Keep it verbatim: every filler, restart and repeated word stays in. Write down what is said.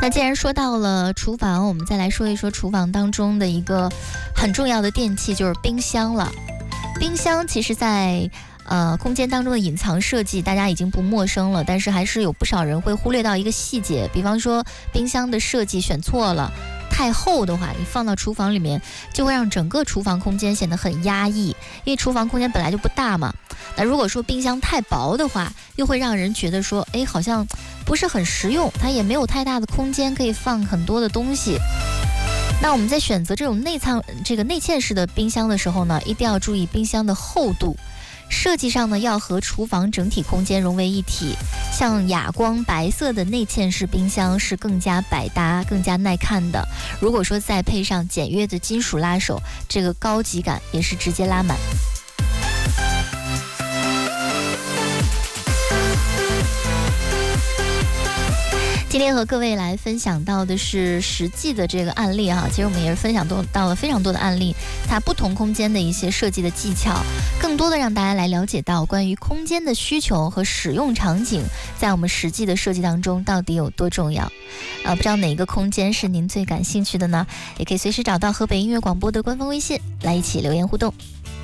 那既然说到了厨房，我们再来说一说厨房当中的一个很重要的电器，就是冰箱了。冰箱其实在呃空间当中的隐藏设计大家已经不陌生了，但是还是有不少人会忽略到一个细节，比方说冰箱的设计选错了，太厚的话你放到厨房里面就会让整个厨房空间显得很压抑，因为厨房空间本来就不大嘛。那如果说冰箱太薄的话，又会让人觉得说哎，好像不是很实用，它也没有太大的空间可以放很多的东西。那我们在选择这种内藏这个内嵌式的冰箱的时候呢，一定要注意冰箱的厚度，设计上呢要和厨房整体空间融为一体。像哑光白色的内嵌式冰箱是更加百搭更加耐看的，如果说再配上简约的金属拉手，这个高级感也是直接拉满。今天和各位来分享到的是实际的这个案例哈，其实我们也是分享到了非常多的案例，它不同空间的一些设计的技巧，更多的让大家来了解到关于空间的需求和使用场景在我们实际的设计当中到底有多重要。呃，不知道哪一个空间是您最感兴趣的呢？也可以随时找到河北音乐广播的官方微信来一起留言互动。